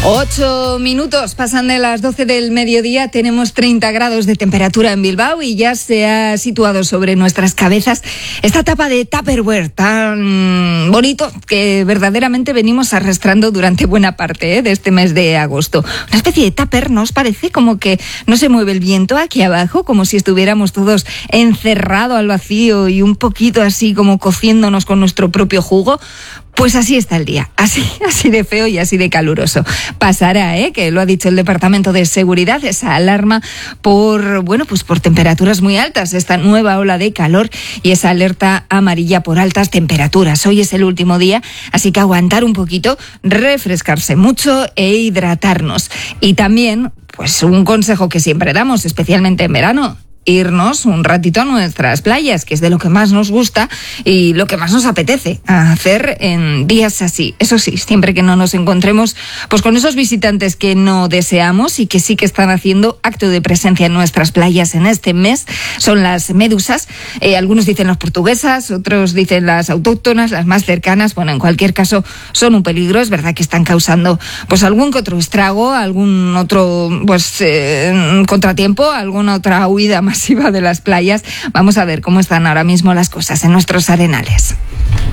8 minutos pasan de las 12 del mediodía, tenemos 30 grados de temperatura en Bilbao y ya se ha situado sobre nuestras cabezas esta tapa de Tupperware tan bonito que verdaderamente venimos arrastrando durante buena parte de este mes de agosto. Una especie de tupper, ¿no os parece? Como que no se mueve el viento aquí abajo, como si estuviéramos todos encerrados al vacío y un poquito así como cociéndonos con nuestro propio jugo. Pues así está el día, así de feo y así de caluroso. Pasará, que lo ha dicho el Departamento de Seguridad, esa alarma por temperaturas muy altas, esta nueva ola de calor y esa alerta amarilla por altas temperaturas. Hoy es el último día, así que aguantar un poquito, refrescarse mucho e hidratarnos. Y también, pues un consejo que siempre damos, especialmente en verano: irnos un ratito a nuestras playas, que es de lo que más nos gusta y lo que más nos apetece hacer en días así. Eso sí, siempre que no nos encontremos pues con esos visitantes que no deseamos y que sí que están haciendo acto de presencia en nuestras playas en este mes, son las medusas. Algunos dicen las portuguesas, otros dicen las autóctonas, las más cercanas. Bueno, en cualquier caso, son un peligro. Es verdad que están causando pues algún que otro estrago, algún otro contratiempo, alguna otra huida masiva de las playas. Vamos a ver cómo están ahora mismo las cosas en nuestros arenales.